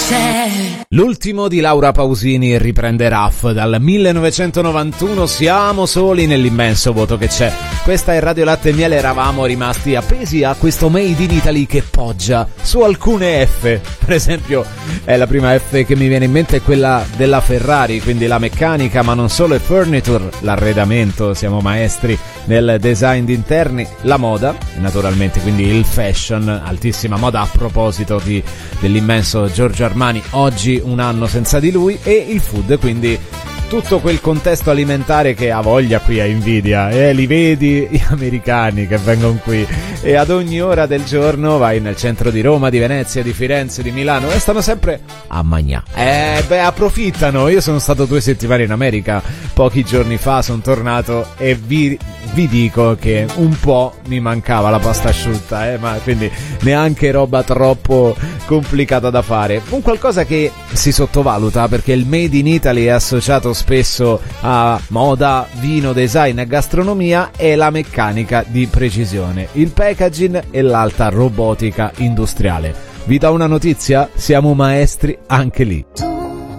L'ultimo di Laura Pausini riprende RAF dal 1991. Siamo soli nell'immenso vuoto che c'è. Questa è Radio Latte e Miele. Eravamo rimasti appesi a questo Made in Italy che poggia su alcune F. Per esempio, la prima F che mi viene in mente è quella della Ferrari, quindi la meccanica, ma non solo, il furniture, l'arredamento. Siamo maestri nel design di interni, la moda, naturalmente, quindi il fashion, altissima moda a proposito dell'immenso Giorgio Armani, oggi un anno senza di lui, e il food, quindi tutto quel contesto alimentare che ha voglia qui a invidia, li vedi gli americani che vengono qui e ad ogni ora del giorno vai nel centro di Roma, di Venezia, di Firenze, di Milano e stanno sempre a mangià. Approfittano. Io sono stato 2 settimane in America pochi giorni fa, sono tornato e vi dico che un po' mi mancava la pasta asciutta, ma quindi neanche roba troppo complicata da fare. Un qualcosa che si sottovaluta perché il Made in Italy è associato spesso a moda, vino, design e gastronomia, è la meccanica di precisione, il packaging e l'alta robotica industriale. Vi do una notizia? Siamo maestri anche lì.